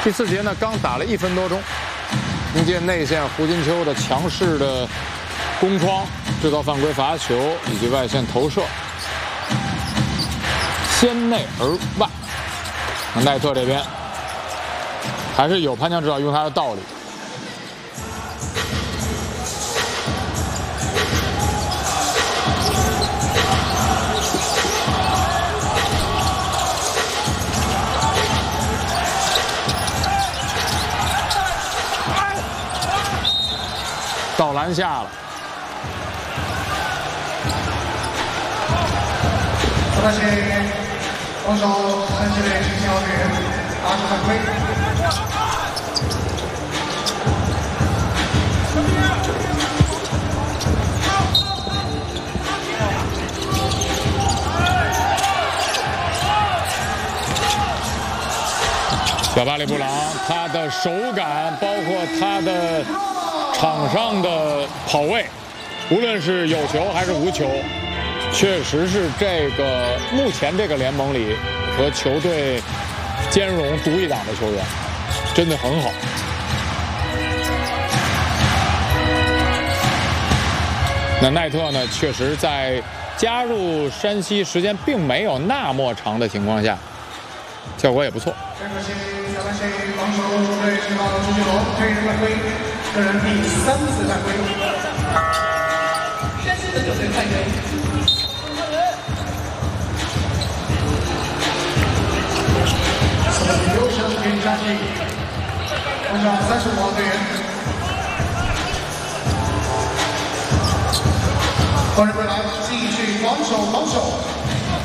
第4节呢，刚打了1分多钟，凭借内线胡金秋的强势的攻窗，制造犯规罚球以及外线投射，先内而外。奈特这边还是有潘强指导用他的道理。 到篮下了， 那是防守3支队进行奥队员打出犯规。 小巴里布朗，他的手感，包括他的场上的跑位，无论是有球还是无球，确实是目前这个联盟里和球队兼容独一档的球员，真的很好。那奈特呢，确实在加入山西时间并没有那么长的情况下，效果也不错。 这个是小蓝队防守主队指导朱俊龙推人犯规，个人第3次犯规。山西的9队犯规。留声给山西，按照35号队员。欢迎回来，继续防守。